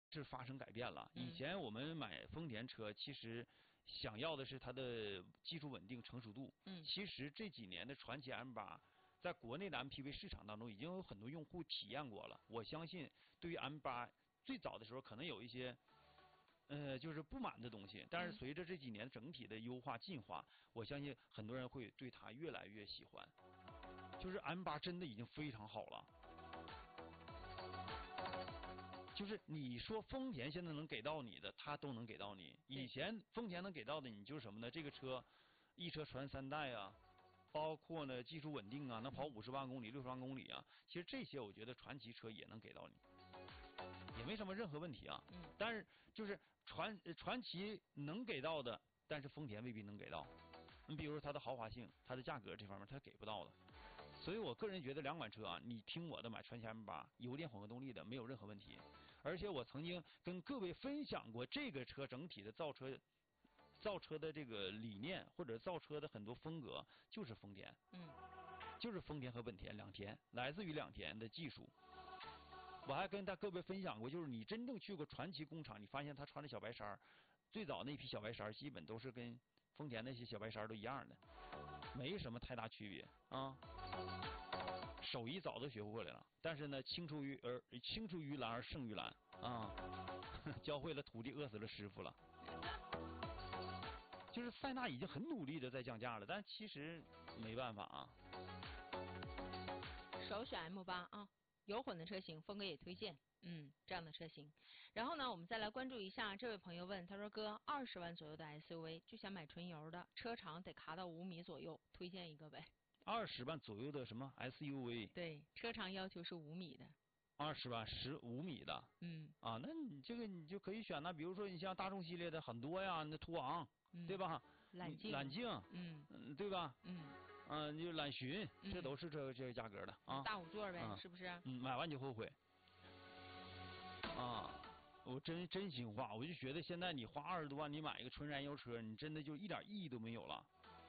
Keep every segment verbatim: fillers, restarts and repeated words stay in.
是发生改变了。以前我们买丰田车，其实想要的是它的技术稳定、成熟度。 嗯， 其实这几年的传祺 M 八，在国内的 M P V 市场当中，已经有很多用户体验过了。我相信，对于 M 八最早的时候，可能有一些呃就是不满的东西，但是随着这几年整体的优化进化，我相信很多人会对它越来越喜欢。就是 M 八真的已经非常好了。就是你说丰田现在能给到你的，它都能给到你。以前丰田能给到的，你就是什么呢？这个车一车传三代啊，包括呢技术稳定啊，能跑五十万公里、六十万公里啊。其实这些我觉得传祺车也能给到你，也没什么任何问题啊。 嗯。 但是就是传传祺能给到的，但是丰田未必能给到。你比如说它的豪华性、它的价格这方面，它给不到的。所以我个人觉得两款车啊，你听我的买传祺 M 八，油电混合动力的没有任何问题。而且我曾经跟各位分享过这个车整体的造车、造车的这个理念或者造车的很多风格，就是丰田， 嗯， 就是丰田和本田两田，来自于两田的技术。我还跟大各位分享过，就是你真正去过传祺工厂，你发现他穿的小白衫，最早那批小白衫基本都是跟丰田那些小白衫都一样的，没什么太大区别啊。手艺早都学会了，但是呢，青出于而青出于蓝而胜于蓝啊，教会了徒弟，饿死了师傅了。就是塞纳已经很努力的在降价了，但其实没办法啊。 首选 M 八啊，油混的车型，峰哥也推荐。嗯，这样的车型。然后呢，我们再来关注一下这位朋友问，他说哥，二十万左右的 S U V 就想买纯油的，车长得卡到五米左右，推荐一个呗。 二十万左右的什么 S U V？ 对，车长要求是五米的。 二十万十五米的。 嗯。啊， 那你这个你就可以选那，比如说你像大众系列的很多呀，那途昂， 嗯、 对吧？ 揽境。 揽境。 嗯, 嗯。对吧？ 嗯。 嗯、啊，就揽巡，这都是这这个价格的啊。 大五座呗、 啊， 是不是？ 嗯，买完就后悔。啊，我真真心话，我就觉得现在你花二十多万，你买一个纯燃油车，你真的就一点意义都没有了。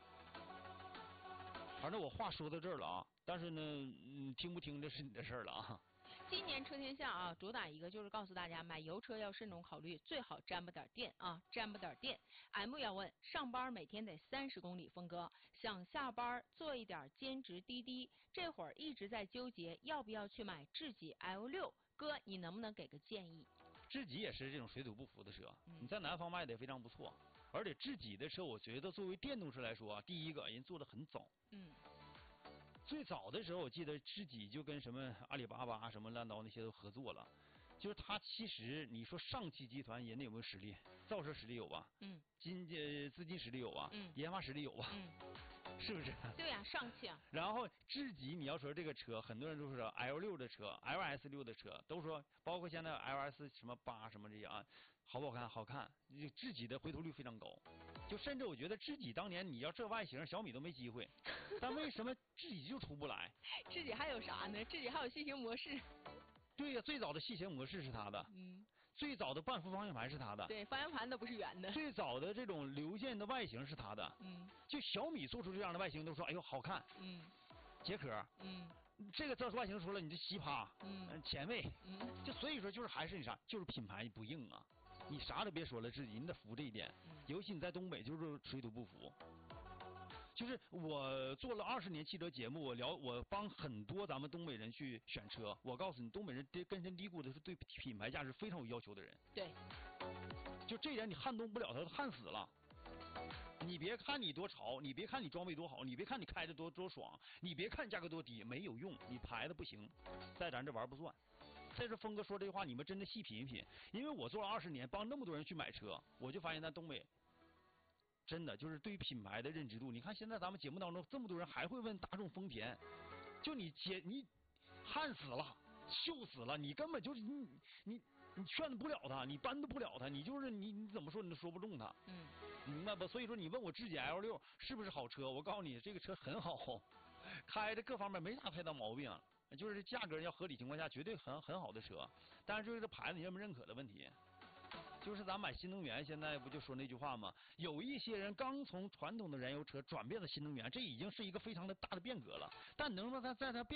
反正我话说到这儿了啊，但是呢，嗯，听不听这是你的事儿了啊。 今年车天下啊，主打一个就是告诉大家，买油车要慎重考虑，最好沾不点电啊，沾不点电。M 要问，上班每天得三十公里，峰哥想下班做一点兼职滴滴，这会儿一直在纠结要不要去买智己 L 六，哥你能不能给个建议？ 智己也是这种水土不服的车， 嗯、 你在南方卖的也非常不错，而且智己的车，我觉得作为电动车来说啊，第一个人做的很早。 嗯。 最早的时候，我记得智己就跟什么阿里巴巴、什么烂刀那些都合作了。就是它其实你说上汽集团人家有没有实力？造车实力有吧？ 嗯。 金呃资金实力有吧？ 嗯。 研发实力有吧？ 嗯。 是不是？ 对呀、啊，上汽啊。然后智己你要说这个车，很多人都说 L 六的车、L S 六的车，都说包括现在 L S 什么八什么这些啊，好不好看？好看。智己的回头率非常高。就甚至我觉得智己当年你要这外形，小米都没机会，但为什么智己就出不来？ 智己还有啥呢？智己还有细型模式。 对呀、啊，最早的细型模式是它的， 嗯， 最早的半幅方向盘是它的， 对，方向盘都不是圆的。 最早的这种流线的外形是它的， 嗯， 就小米做出这样的外形都说哎呦好看， 嗯， 杰壳， 嗯， 这个造出外形出来你就奇葩， 嗯， 前卫， 嗯， 就所以说就是还是你啥，就是品牌不硬啊，你啥都别说了，自己你得服这一点， 嗯、 尤其你在东北就是水土不服。就是我做了二十年汽车节目，我聊我帮很多咱们东北人去选车。我告诉你，东北人根深蒂固的是对品牌价值非常有要求的人。 对， 就这点你撼动不了他，撼死了。你别看你多潮，你别看你装备多好，你别看你开着多多爽，你别看价格多低，没有用，你牌子不行，在咱这玩不转。再说峰哥说这话，你们真的细品一品，因为我做了二十年，帮那么多人去买车，我就发现咱东北。真的就是对于品牌的认知度，你看现在咱们节目当中这么多人还会问大众、丰田，就你接你焊死了、锈死了，你根本就是你你你劝不了他，你扳都不了他，你就是你你怎么说你都说不中他， 嗯， 明白不？所以说你问我智己 L 六是不是好车，我告诉你这个车很好，开的各方面没啥太大毛病，就是价格要合理情况下绝对很很好的车，但是就是这牌子你认不认可的问题。就是咱买新能源，现在不就说那句话吗？有一些人刚从传统的燃油车转变到新能源，这已经是一个非常的大的变革了。但能让他在他变